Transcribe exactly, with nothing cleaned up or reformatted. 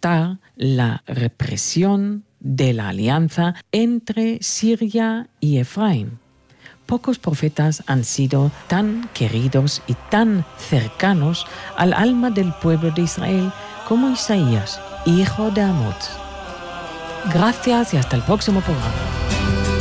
desatar la represión de la alianza entre Siria y Efraín. Pocos profetas han sido tan queridos y tan cercanos al alma del pueblo de Israel como Isaías, hijo de Amós. Gracias y hasta el próximo programa.